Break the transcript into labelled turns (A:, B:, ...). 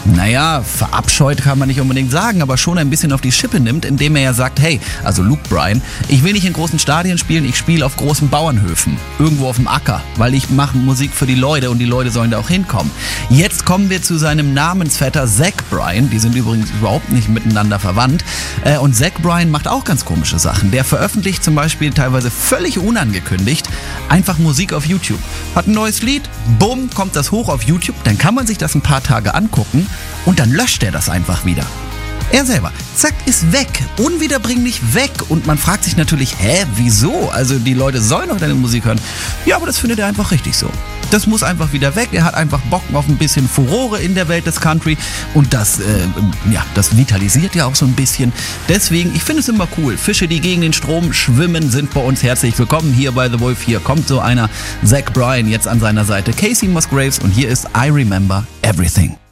A: naja, verabscheut kann man nicht unbedingt sagen, aber schon ein bisschen auf die Schippe nimmt, indem er ja sagt, hey, also Luke Bryan, ich will nicht in großen Stadien spielen, ich spiele auf großen Bauernhöfen, irgendwo auf dem Acker, weil ich mache Musik für die Leute und die Leute sollen da auch hinkommen. Jetzt kommen wir zu seinem Namensvetter Zach Bryan, die sind übrigens überhaupt nicht miteinander verwandt, und Zach Bryan macht auch ganz komische Sachen. Der veröffentlicht zum Beispiel teilweise völlig unangekündigt einfach Musik auf YouTube. Hat ein neues Lied, bumm, kommt das hoch auf YouTube, dann kann man sich das ein paar Tage angucken und dann löscht er das einfach wieder. Er selber, zack, ist weg, unwiederbringlich weg und man fragt sich natürlich, wieso? Also die Leute sollen doch deine Musik hören. Ja, aber das findet er einfach richtig so. Das muss einfach wieder weg, er hat einfach Bock auf ein bisschen Furore in der Welt des Country und das vitalisiert ja auch so ein bisschen. Deswegen, ich finde es immer cool, Fische, die gegen den Strom schwimmen, sind bei uns herzlich willkommen hier bei The Wolf. Hier kommt so einer, Zach Bryan jetzt an seiner Seite, Casey Musgraves und hier ist I Remember Everything.